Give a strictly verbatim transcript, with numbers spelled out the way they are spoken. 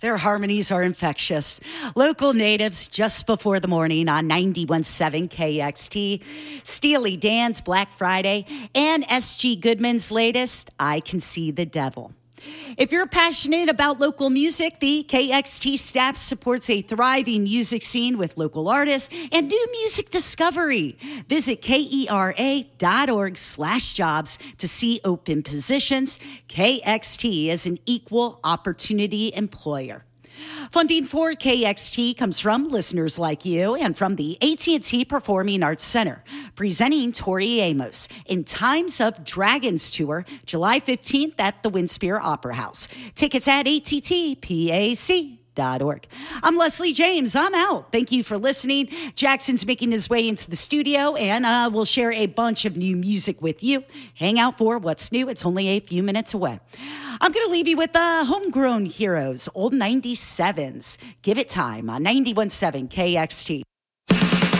Their harmonies are infectious. Local natives just before the morning on ninety-one point seven K X T, Steely Dan's Black Friday, and S G Goodman's latest, I Can See the Devil. If you're passionate about local music, the K X T staff supports a thriving music scene with local artists and new music discovery. Visit kera.org slash jobs to see open positions. K X T is an equal opportunity employer. Funding for K X T comes from listeners like you and from the A T and T Performing Arts Center, presenting Tori Amos in Times of Dragons Tour, July fifteenth at the Winspear Opera House. Tickets at A T T P A C dot org. I'm Leslie James. I'm out. Thank you for listening. Jackson's making his way into the studio, and uh, we'll share a bunch of new music with you. Hang out for what's new. It's only a few minutes away. I'm going to leave you with uh, Homegrown Heroes, old ninety-sevens. Give it time on ninety-one point seven K X T.